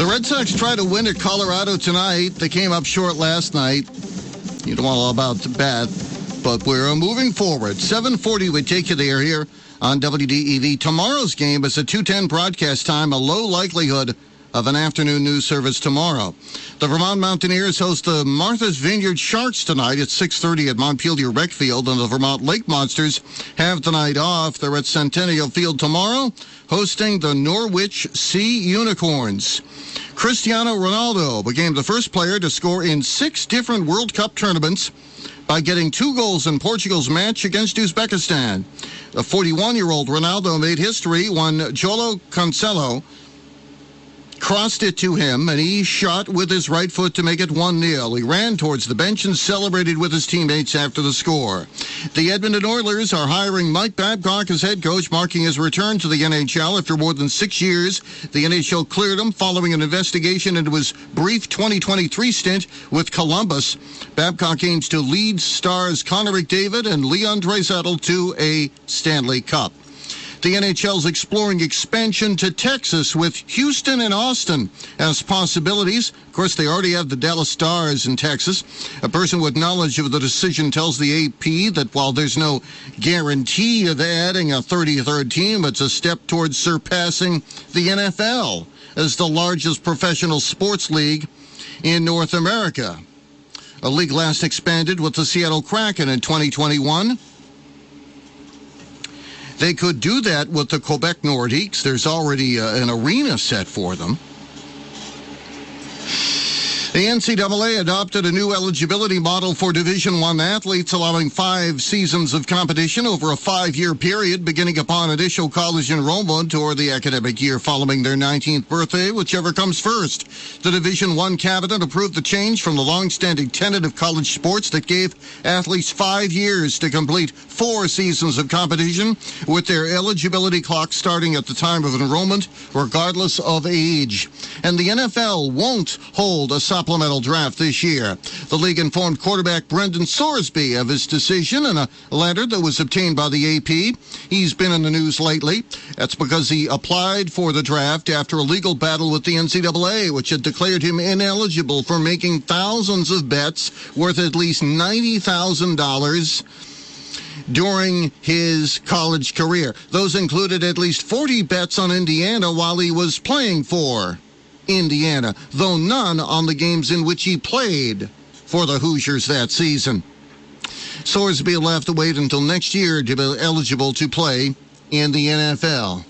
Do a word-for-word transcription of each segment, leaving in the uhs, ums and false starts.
Red Sox try to win at Colorado tonight. They came up short last night. You know all about that, but we're moving forward. seven forty, we take you there here on W D E V. Tomorrow's game is a two ten broadcast time, a low likelihood of an afternoon news service tomorrow. The Vermont Mountaineers host the Martha's Vineyard Sharks tonight at six thirty at Montpelier Rec Field, and the Vermont Lake Monsters have the night off. They're at Centennial Field tomorrow, hosting the Norwich Sea Unicorns. Cristiano Ronaldo became the first player to score in six different World Cup tournaments by getting two goals in Portugal's match against Uzbekistan. The forty-one-year-old Ronaldo made history when João Cancelo crossed it to him, and he shot with his right foot to make it one nil. He ran towards the bench and celebrated with his teammates after the score. The Edmonton Oilers are hiring Mike Babcock as head coach, marking his return to the N H L after more than six years. The N H L cleared him following an investigation into his brief twenty twenty-three stint with Columbus. Babcock aims to lead stars Connor McDavid and Leon Draisaitl to a Stanley Cup. The N H L's exploring expansion to Texas with Houston and Austin as possibilities. Of course, they already have the Dallas Stars in Texas. A person with knowledge of the decision tells the A P that while there's no guarantee of adding a thirty-third team, it's a step towards surpassing the N F L as the largest professional sports league in North America. A league last expanded with the Seattle Kraken in twenty twenty-one. They could do that with the Quebec Nordiques. There's already uh, an arena set for them. The N C double A adopted a new eligibility model for Division One athletes, allowing five seasons of competition over a five-year period, beginning upon initial college enrollment or the academic year following their nineteenth birthday, whichever comes first. The Division One cabinet approved the change from the long-standing tenet of college sports that gave athletes five years to complete four seasons of competition, with their eligibility clock starting at the time of enrollment, regardless of age. And the N F L won't hold a supplemental draft this year. The league informed quarterback Brendan Sorsby of his decision in a letter that was obtained by the A P. He's been in the news lately. That's because he applied for the draft after a legal battle with the N C double A, which had declared him ineligible for making thousands of bets worth at least ninety thousand dollars during his college career. Those included at least forty bets on Indiana while he was playing for Indiana, though none on the games in which he played for the Hoosiers that season. Sorsby will have to wait until next year to be eligible to play in the N F L.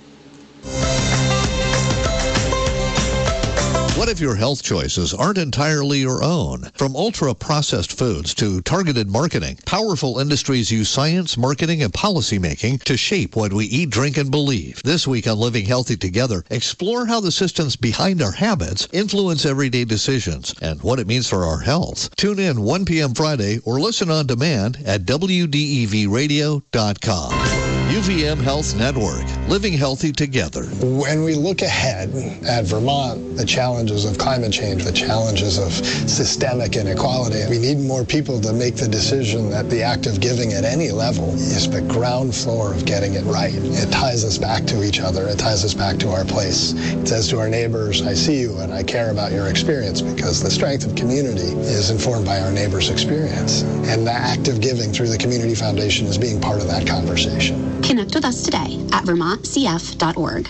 What if your health choices aren't entirely your own? From ultra-processed foods to targeted marketing, powerful industries use science, marketing, and policymaking to shape what we eat, drink, and believe. This week on Living Healthy Together, explore how the systems behind our habits influence everyday decisions and what it means for our health. Tune in one p.m. Friday or listen on demand at W D E V radio dot com. U V M Health Network, living healthy together. When we look ahead at Vermont, the challenges of climate change, the challenges of systemic inequality, we need more people to make the decision that the act of giving at any level is the ground floor of getting it right. It ties us back to each other. It ties us back to our place. It says to our neighbors, I see you and I care about your experience, because the strength of community is informed by our neighbors' experience. And the act of giving through the Community Foundation is being part of that conversation. Connect with us today at vermont c f dot org.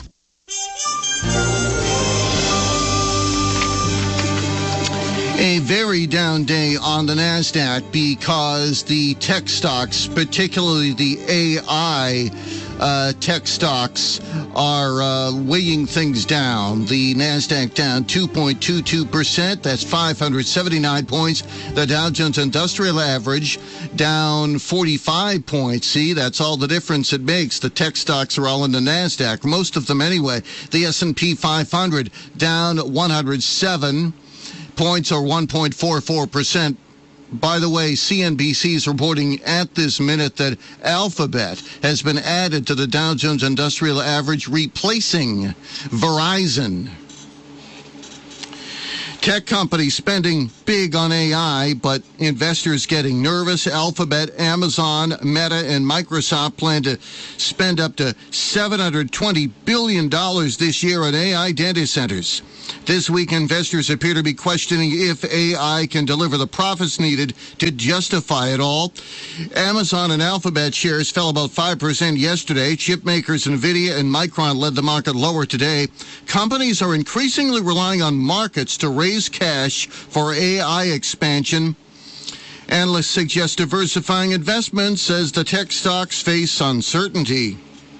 A very down day on the NASDAQ because the tech stocks, particularly the A I uh, tech stocks, are uh, weighing things down. The NASDAQ down two point two two percent. That's five hundred seventy-nine points. The Dow Jones Industrial Average down forty-five points. See, that's all the difference it makes. The tech stocks are all in the NASDAQ, most of them anyway. The S and P five hundred down one hundred seven points, or one point four four percent. By the way, C N B C is reporting at this minute that Alphabet has been added to the Dow Jones Industrial Average, replacing Verizon. Tech companies spending big on A I, but investors getting nervous. Alphabet, Amazon, Meta, and Microsoft plan to spend up to seven hundred twenty billion dollars this year on A I data centers. This week, investors appear to be questioning if A I can deliver the profits needed to justify it all. Amazon and Alphabet shares fell about five percent yesterday. Chip makers NVIDIA and Micron led the market lower today. Companies are increasingly relying on markets to raise cash for A I expansion. Analysts suggest diversifying investments as the tech stocks face uncertainty.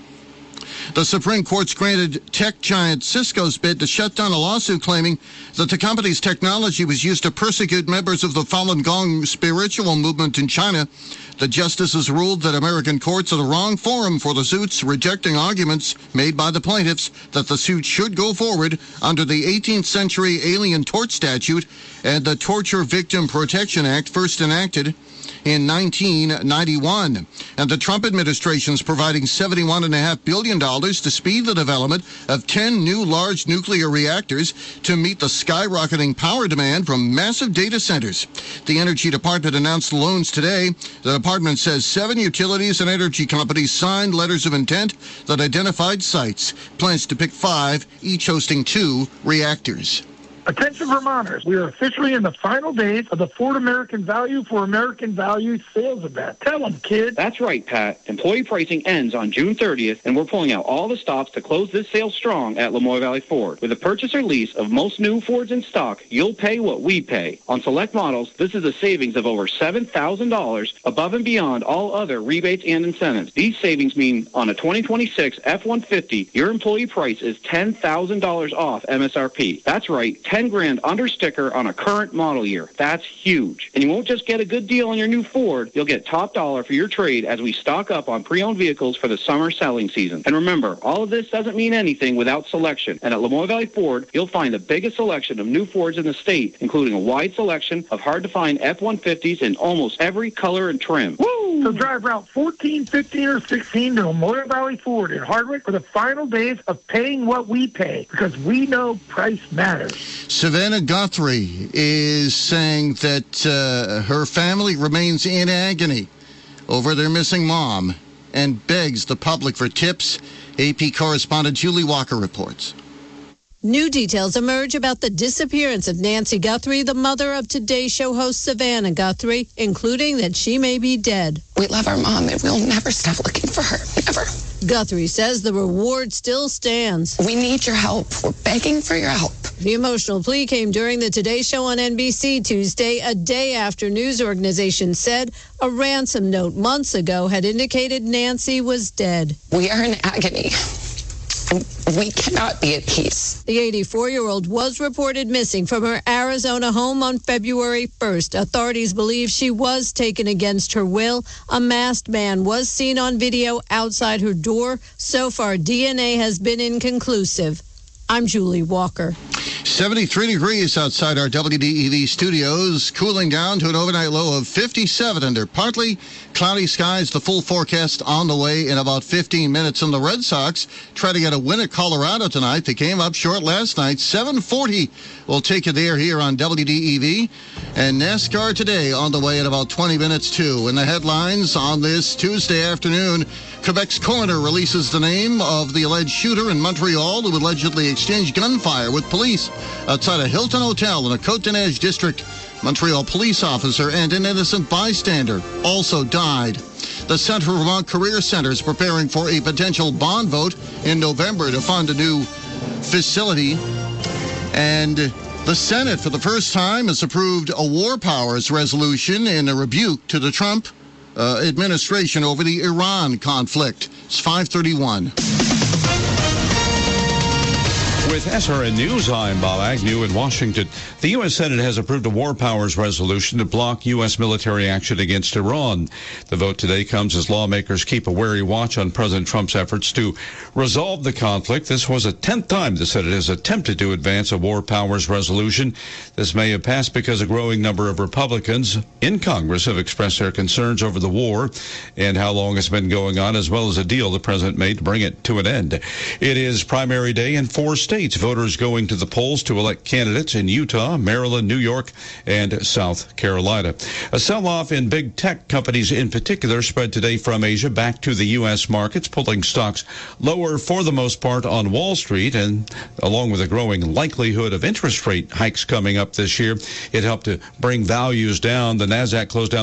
The Supreme Court's granted tech giant Cisco's bid to shut down a lawsuit claiming that the company's technology was used to persecute members of the Falun Gong spiritual movement in China. The justices ruled that American courts are the wrong forum for the suits, rejecting arguments made by the plaintiffs that the suit should go forward under the eighteenth century Alien Tort Statute and the Torture Victim Protection Act, first enacted in nineteen ninety-one. And the Trump administration is providing seventy-one point five billion dollars to speed the development of ten new large nuclear reactors to meet the skyrocketing power demand from massive data centers. The Energy Department announced loans today. The department says seven utilities and energy companies signed letters of intent that identified sites. Plans to pick five, each hosting two reactors. Attention Vermonters, we are officially in the final days of the Ford American Value for American Value sales event. Tell them, kid. That's right, Pat. Employee pricing ends on June thirtieth, and we're pulling out all the stops to close this sale strong at Lamoille Valley Ford. With the purchase or lease of most new Fords in stock, you'll pay what we pay. On select models, this is a savings of over seven thousand dollars above and beyond all other rebates and incentives. These savings mean on a twenty twenty-six F one fifty, your employee price is ten thousand dollars off M S R P. That's right, ten grand under sticker on a current model year. That's huge. And you won't just get a good deal on your new Ford, you'll get top dollar for your trade as we stock up on pre-owned vehicles for the summer selling season. And remember, all of this doesn't mean anything without selection. And at Lamoille Valley Ford, you'll find the biggest selection of new Fords in the state, including a wide selection of hard-to-find F one fifties in almost every color and trim. Woo! So drive Route fourteen, fifteen, or sixteen to Lamoille Valley Ford in Hardwick for the final days of paying what we pay, because we know price matters. Savannah Guthrie is saying that uh, her family remains in agony over their missing mom and begs the public for tips. A P correspondent Julie Walker reports. New details emerge about the disappearance of Nancy Guthrie, the mother of Today Show host Savannah Guthrie, including that she may be dead. We love our mom and we'll never stop looking for her, never. Guthrie says the reward still stands. We need your help. We're begging for your help. The emotional plea came during the Today Show on N B C Tuesday, a day after news organizations said a ransom note months ago had indicated Nancy was dead. We are in agony. We cannot be at peace. The eighty-four-year-old was reported missing from her Arizona home on February first. Authorities believe she was taken against her will. A masked man was seen on video outside her door. So far, D N A has been inconclusive. I'm Julie Walker. seventy-three degrees outside our W D E V studios, cooling down to an overnight low of fifty-seven under partly cloudy skies. The full forecast on the way in about fifteen minutes. And the Red Sox try to get a win at Colorado tonight. They came up short last night. seven forty will take you there here on W D E V. And NASCAR today on the way in about twenty minutes too. In the headlines on this Tuesday afternoon, Quebec's coroner releases the name of the alleged shooter in Montreal who allegedly exchanged gunfire with police outside a Hilton Hotel in the Côte-des-Neiges district. Montreal police officer and an innocent bystander also died. The Central Vermont Career Center is preparing for a potential bond vote in November to fund a new facility. And the Senate, for the first time, has approved a war powers resolution in a rebuke to the Trump uh, administration over the Iran conflict. It's five thirty-one. With S R N News, I'm Bob Agnew in Washington. The U S Senate has approved a war powers resolution to block U S military action against Iran. The vote today comes as lawmakers keep a wary watch on President Trump's efforts to resolve the conflict. This was the tenth time the Senate has attempted to advance a war powers resolution. This may have passed because a growing number of Republicans in Congress have expressed their concerns over the war and how long it's been going on, as well as a deal the president made to bring it to an end. It is primary day in four states. states. Voters going to the polls to elect candidates in Utah, Maryland, New York, and South Carolina. A sell-off in big tech companies in particular spread today from Asia back to the U S markets, pulling stocks lower for the most part on Wall Street. And along with a growing likelihood of interest rate hikes coming up this year, it helped to bring values down. The Nasdaq closed down